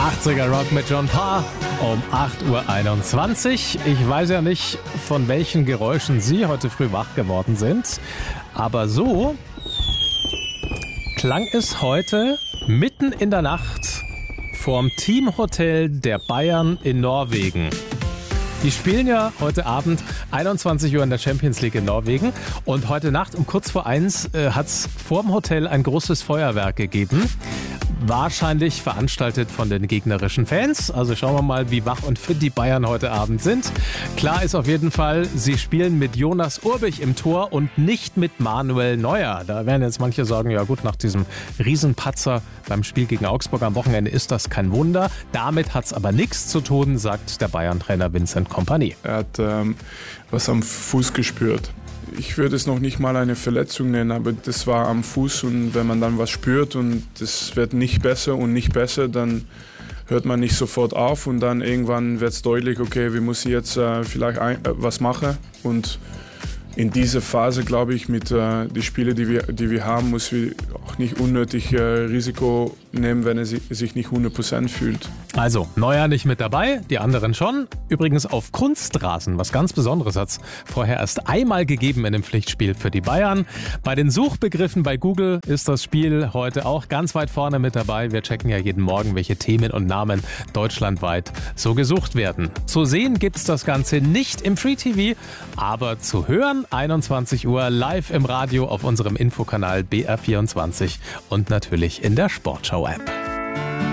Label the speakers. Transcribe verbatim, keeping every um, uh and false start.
Speaker 1: achtziger Rock mit John Parr um acht Uhr einundzwanzig. Ich weiß ja nicht, von welchen Geräuschen Sie heute früh wach geworden sind, aber so klang es heute mitten in der Nacht vorm Teamhotel der Bayern in Norwegen. Die spielen ja heute Abend einundzwanzig Uhr in der Champions League in Norwegen und heute Nacht um kurz vor eins äh, hat es vorm Hotel ein großes Feuerwerk gegeben. Wahrscheinlich veranstaltet von den gegnerischen Fans. Also schauen wir mal, wie wach und fit die Bayern heute Abend sind. Klar ist auf jeden Fall, sie spielen mit Jonas Urbich im Tor und nicht mit Manuel Neuer. Da werden jetzt manche sagen, ja gut, nach diesem Riesenpatzer beim Spiel gegen Augsburg am Wochenende ist das kein Wunder. Damit hat es aber nichts zu tun, sagt der Bayern-Trainer Vincent Kompany.
Speaker 2: Er hat ähm, was am Fuß gespürt. Ich würde es noch nicht mal eine Verletzung nennen, aber das war am Fuß und wenn man dann was spürt und das wird nicht besser und nicht besser, dann hört man nicht sofort auf und dann irgendwann wird es deutlich, okay, wir müssen jetzt äh, vielleicht ein, äh, was machen und in dieser Phase, glaube ich, mit äh, den Spielen, die wir, die wir haben, muss wir auch nicht unnötig äh, Risiko nehmen, wenn er sich nicht hundert Prozent fühlt.
Speaker 1: Also, Neuer nicht mit dabei, die anderen schon. Übrigens auf Kunstrasen, was ganz Besonderes hat es vorher erst einmal gegeben in einem Pflichtspiel für die Bayern. Bei den Suchbegriffen bei Google ist das Spiel heute auch ganz weit vorne mit dabei. Wir checken ja jeden Morgen, welche Themen und Namen deutschlandweit so gesucht werden. Zu sehen gibt's das Ganze nicht im Free T V, aber zu hören einundzwanzig Uhr live im Radio auf unserem Infokanal B R vierundzwanzig und natürlich in der Sportschau-App.